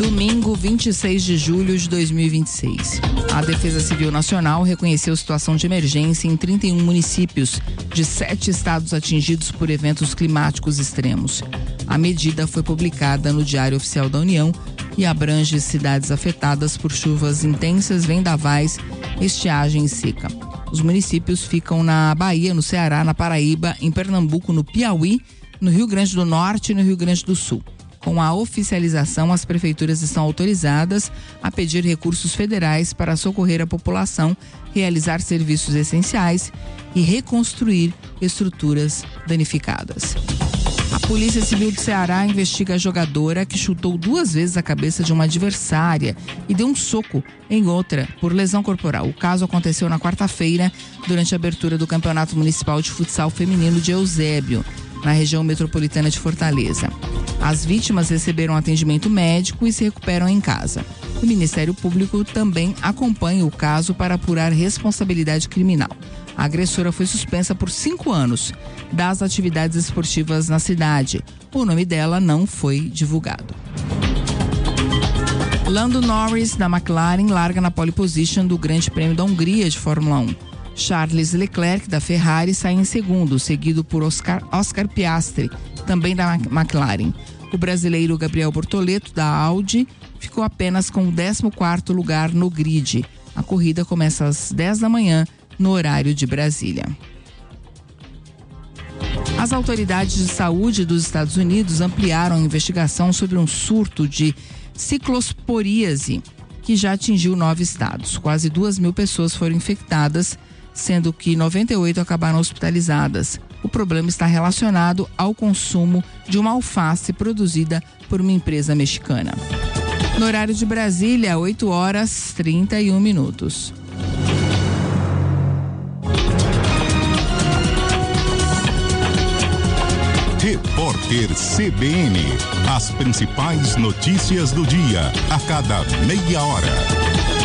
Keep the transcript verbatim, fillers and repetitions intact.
Domingo, vinte e seis de julho de dois mil e vinte e seis. A Defesa Civil Nacional reconheceu situação de emergência em trinta e um municípios de sete estados atingidos por eventos climáticos extremos. A medida foi publicada no Diário Oficial da União e abrange cidades afetadas por chuvas intensas, vendavais, estiagem e seca. Os municípios ficam na Bahia, no Ceará, na Paraíba, em Pernambuco, no Piauí, no Rio Grande do Norte e no Rio Grande do Sul. Com a oficialização, as prefeituras estão autorizadas a pedir recursos federais para socorrer a população, realizar serviços essenciais e reconstruir estruturas danificadas. A Polícia Civil do Ceará investiga a jogadora que chutou duas vezes a cabeça de uma adversária e deu um soco em outra por lesão corporal. O caso aconteceu na quarta-feira, durante a abertura do Campeonato Municipal de Futsal Feminino de Eusébio, na região metropolitana de Fortaleza. As vítimas receberam atendimento médico e se recuperam em casa. O Ministério Público também acompanha o caso para apurar responsabilidade criminal. A agressora foi suspensa por cinco anos das atividades esportivas na cidade. O nome dela não foi divulgado. Lando Norris, da McLaren, larga na pole position do Grande Prêmio da Hungria de Fórmula um. Charles Leclerc, da Ferrari, sai em segundo, seguido por Oscar, Oscar Piastri, também da McLaren. O brasileiro Gabriel Bortoleto, da Audi, ficou apenas com o décimo quarto lugar no grid. A corrida começa às dez da manhã, no horário de Brasília. As autoridades de saúde dos Estados Unidos ampliaram a investigação sobre um surto de ciclosporíase que já atingiu nove estados. Quase duas mil pessoas foram infectadas, sendo que noventa e oito acabaram hospitalizadas. O problema está relacionado ao consumo de uma alface produzida por uma empresa mexicana. No horário de Brasília, oito horas e trinta e um minutos. Repórter C B N. As principais notícias do dia, a cada meia hora.